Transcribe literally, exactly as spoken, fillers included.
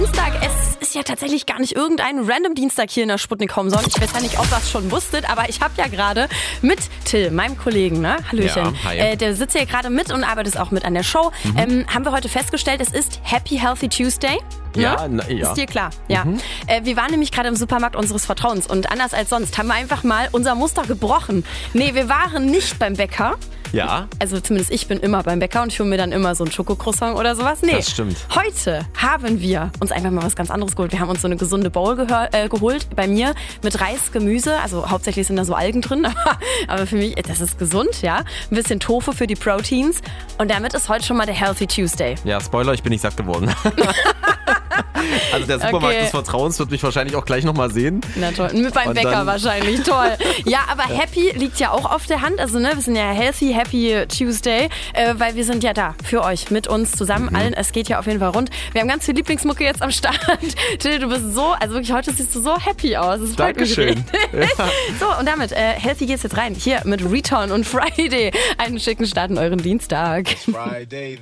Dienstag. Es ist ja tatsächlich gar nicht irgendein random Dienstag hier in der Sputnik Home Zone. Ich weiß ja nicht, ob ihr es schon wusstet, aber ich habe ja gerade mit Till, meinem Kollegen, ne? Hallöchen, ja, hi. äh, der sitzt hier gerade mit und arbeitet auch mit an der Show. Mhm. Ähm, haben wir heute festgestellt, es ist Happy Healthy Tuesday. Ja, ne? na, ja. Ist dir klar? Ja. Mhm. Äh, wir waren nämlich gerade im Supermarkt unseres Vertrauens und anders als sonst haben wir einfach mal unser Muster gebrochen. Nee, wir waren nicht beim Bäcker. Ja. Also zumindest ich bin immer beim Bäcker und ich hole mir dann immer so ein Schokocroissant oder sowas. Nee, das stimmt. Heute haben wir uns einfach mal was ganz anderes geholt. Wir haben uns so eine gesunde Bowl gehör, äh, geholt bei mir mit Reis, Gemüse. Also hauptsächlich sind da so Algen drin, aber, aber für mich, das ist gesund, ja. Ein bisschen Tofu für die Proteins und damit ist heute schon mal der Healthy Tuesday. Ja, Spoiler, ich bin nicht satt geworden. Also der Supermarkt Okay. des Vertrauens wird mich wahrscheinlich auch gleich nochmal sehen. Na toll, mit beim Und Bäcker dann- wahrscheinlich, toll. Ja, aber Happy liegt ja auch auf der Hand. Also ne, wir sind ja Healthy, Happy Tuesday, äh, weil wir sind ja da für euch, mit uns zusammen Mhm. allen. Es geht ja auf jeden Fall rund. Wir haben ganz viel Lieblingsmucke jetzt am Start. Till, du bist so, also wirklich heute siehst du so happy aus. Das freut mich Dankeschön. richtig. So, und damit, äh, Healthy geht's jetzt rein. Hier mit Return und Friday. Einen schicken Start in euren Dienstag. Friday.